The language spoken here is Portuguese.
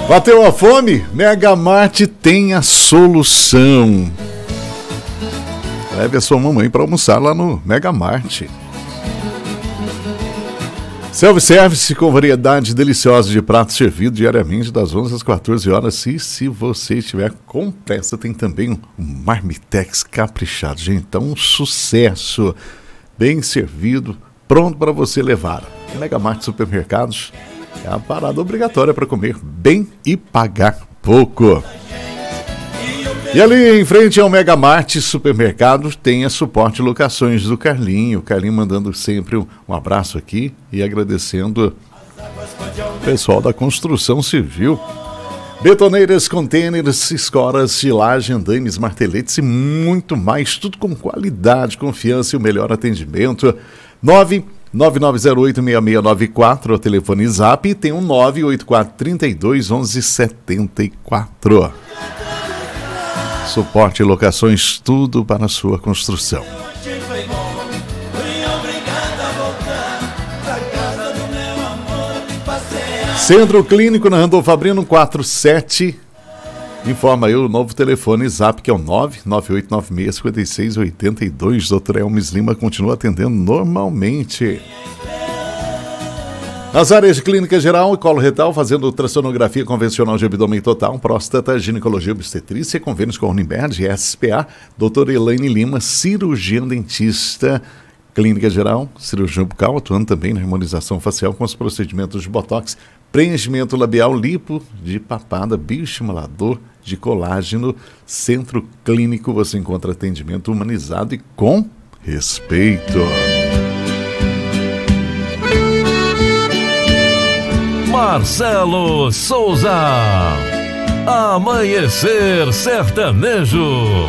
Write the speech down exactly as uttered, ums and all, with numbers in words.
Bateu a fome? Megamart tem a solução. Leve a sua mamãe para almoçar lá no Megamart. Self-service com variedade deliciosa de pratos servidos diariamente das onze às quatorze horas. E se você estiver com pressa, tem também um marmitex caprichado. Gente, então um sucesso. Bem servido, pronto para você levar. Megamart Supermercados é a parada obrigatória para comer bem e pagar pouco. E ali em frente ao Megamart Supermercado tem a Suporte Locações do Carlinho. O Carlinho mandando sempre um, um abraço aqui e agradecendo o pessoal da construção civil. Betoneiras, containers, escoras de laje, andames, marteletes e muito mais. Tudo com qualidade, confiança e o melhor atendimento. nove nove nove zero oito seis seis nove quatro, o telefone Zap, e tem um nove oito quatro três dois um um sete quatro. Suporte e locações, tudo para a sua construção. Centro Clínico na Randolfo Fabrino quatro sete. Informa aí o novo telefone Zap, que é o nove nove oito nove seis cinco seis oito dois. doutor Elmes Lima continua atendendo normalmente. Nas áreas de clínica geral e colo retal, fazendo ultrassonografia convencional de abdômen total, próstata, ginecologia obstetrícia, convênios com a Unimed, S P A, doutora Elaine Lima, cirurgiã dentista, clínica geral, cirurgião bucal, atuando também na harmonização facial com os procedimentos de botox, preenchimento labial, lipo de papada, bioestimulador de colágeno. Centro Clínico, você encontra atendimento humanizado e com respeito. Marcelo Souza, Amanhecer Sertanejo.